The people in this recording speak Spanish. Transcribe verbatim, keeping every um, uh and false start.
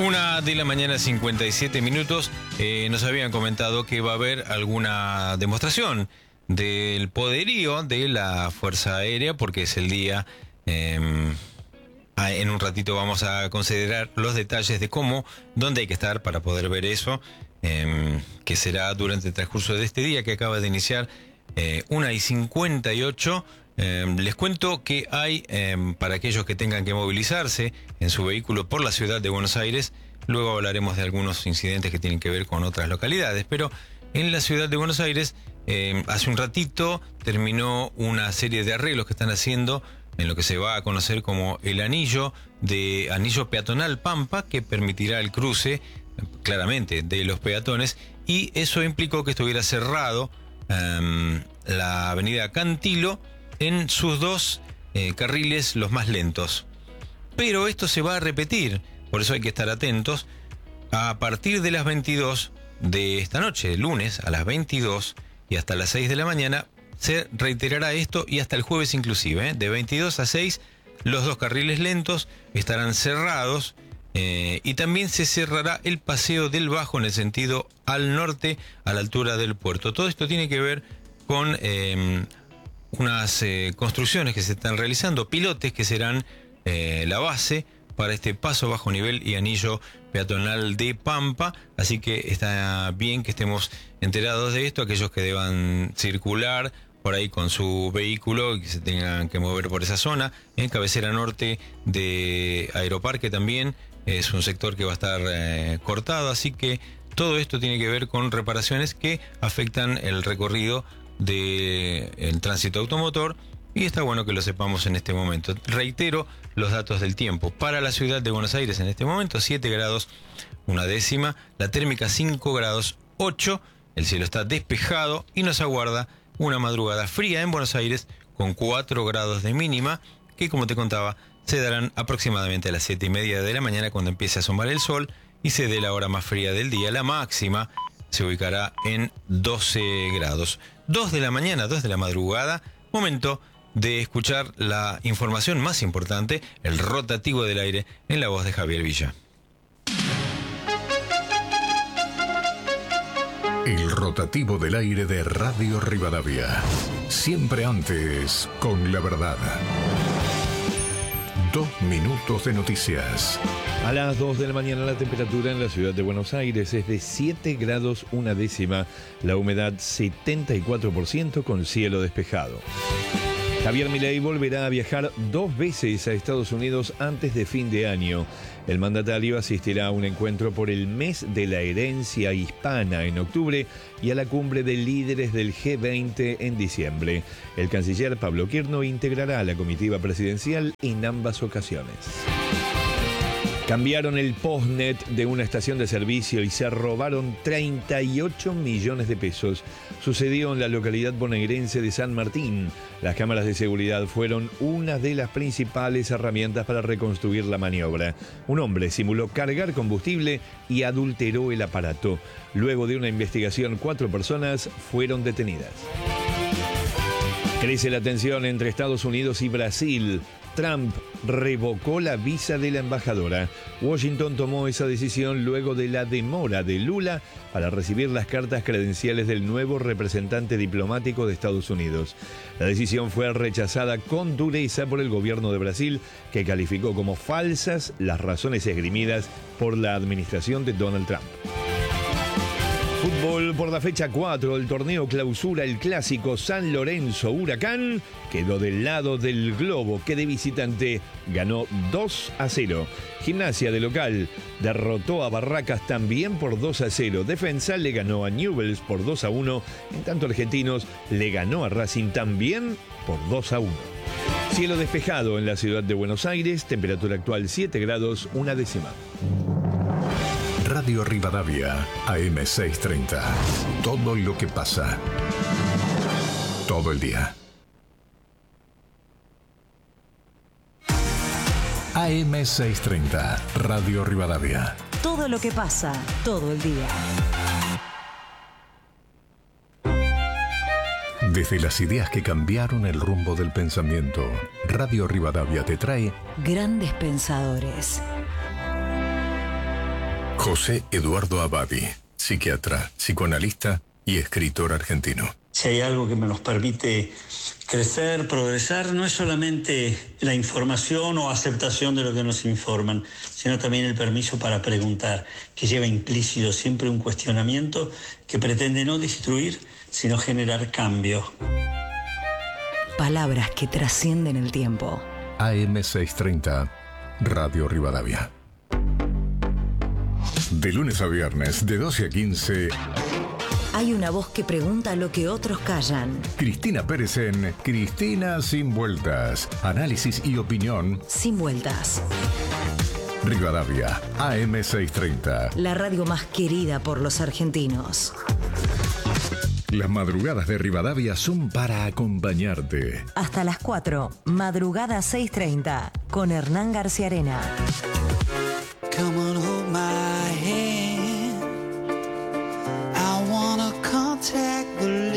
Una de la mañana, cincuenta y siete minutos. Eh, nos habían comentado que va a haber alguna demostración del poderío de la Fuerza Aérea, porque es el día. Eh, en un ratito vamos a considerar los detalles de cómo, dónde hay que estar para poder ver eso, eh, que será durante el transcurso de este día que acaba de iniciar, eh, una y cincuenta y ocho. Eh, les cuento que hay, eh, para aquellos que tengan que movilizarse en su vehículo por la ciudad de Buenos Aires, luego hablaremos de algunos incidentes que tienen que ver con otras localidades, pero en la ciudad de Buenos Aires, eh, hace un ratito terminó una serie de arreglos que están haciendo en lo que se va a conocer como el anillo de anillo peatonal Pampa, que permitirá el cruce claramente de los peatones, y eso implicó que estuviera cerrado eh, la avenida Cantilo en sus dos eh, carriles, los más lentos. Pero esto se va a repetir, por eso hay que estar atentos. A partir de las veintidós de esta noche, lunes a las veintidós y hasta las seis de la mañana, se reiterará esto, y hasta el jueves inclusive, ¿eh? De veintidós a seis, los dos carriles lentos estarán cerrados, eh, y también se cerrará el Paseo del Bajo en el sentido al norte, a la altura del puerto. Todo esto tiene que ver con Eh, unas eh, construcciones que se están realizando, pilotes que serán eh, la base para este paso bajo nivel y anillo peatonal de Pampa, así que está bien que estemos enterados de esto, aquellos que deban circular por ahí con su vehículo y que se tengan que mover por esa zona. En cabecera norte de Aeroparque también es un sector que va a estar eh, cortado, así que todo esto tiene que ver con reparaciones que afectan el recorrido del tránsito automotor, y está bueno que lo sepamos en este momento. Reitero los datos del tiempo. Para la ciudad de Buenos Aires en este momento, siete grados una décima, la térmica cinco grados ocho, el cielo está despejado y nos aguarda una madrugada fría en Buenos Aires con cuatro grados de mínima, que, como te contaba, se darán aproximadamente a las siete y media de la mañana, cuando empiece a asomar el sol y se dé la hora más fría del día. La máxima se ubicará en doce grados. dos de la mañana, dos de la madrugada, momento de escuchar la información más importante, el rotativo del aire, en la voz de Javier Villa. El rotativo del aire de Radio Rivadavia. Siempre antes, con la verdad. Dos minutos de noticias. A las dos de la mañana la temperatura en la ciudad de Buenos Aires es de siete grados una décima, la humedad setenta y cuatro por ciento con cielo despejado. Javier Milei volverá a viajar dos veces a Estados Unidos antes de fin de año. El mandatario asistirá a un encuentro por el mes de la herencia hispana en octubre y a la cumbre de líderes del G veinte en diciembre. El canciller Pablo Quirno integrará la comitiva presidencial en ambas ocasiones. Cambiaron el postnet de una estación de servicio y se robaron treinta y ocho millones de pesos. Sucedió en la localidad bonaerense de San Martín. Las cámaras de seguridad fueron una de las principales herramientas para reconstruir la maniobra. Un hombre simuló cargar combustible y adulteró el aparato. Luego de una investigación, cuatro personas fueron detenidas. Crece la tensión entre Estados Unidos y Brasil. Trump revocó la visa de la embajadora. Washington tomó esa decisión luego de la demora de Lula para recibir las cartas credenciales del nuevo representante diplomático de Estados Unidos. La decisión fue rechazada con dureza por el gobierno de Brasil, que calificó como falsas las razones esgrimidas por la administración de Donald Trump. Fútbol por la fecha cuatro del torneo clausura, el clásico San Lorenzo Huracán quedó del lado del globo, que de visitante ganó dos a cero. Gimnasia de local derrotó a Barracas también por dos a cero. Defensa le ganó a Newell's por dos a uno. En tanto, Argentinos le ganó a Racing también por dos a uno. Cielo despejado en la ciudad de Buenos Aires, temperatura actual siete grados una décima. Radio Rivadavia, A M seiscientos treinta. Todo lo que pasa. Todo el día. A M seiscientos treinta, Radio Rivadavia. Todo lo que pasa, todo el día. Desde las ideas que cambiaron el rumbo del pensamiento, Radio Rivadavia te trae Grandes Pensadores. José Eduardo Abadi, psiquiatra, psicoanalista y escritor argentino. Si hay algo que me nos permite crecer, progresar, no es solamente la información o aceptación de lo que nos informan, sino también el permiso para preguntar, que lleva implícito siempre un cuestionamiento que pretende no destruir, sino generar cambio. Palabras que trascienden el tiempo. A M seiscientos treinta, Radio Rivadavia. De lunes a viernes, de doce a quince... Hay una voz que pregunta lo que otros callan. Cristina Pérez en Cristina Sin Vueltas. Análisis y opinión. Sin vueltas. Rivadavia, A M seiscientos treinta. La radio más querida por los argentinos. Las madrugadas de Rivadavia son para acompañarte. Hasta las cuatro, madrugada seiscientos treinta, con Hernán García Arena. Come on, hold my hand. I wanna contact the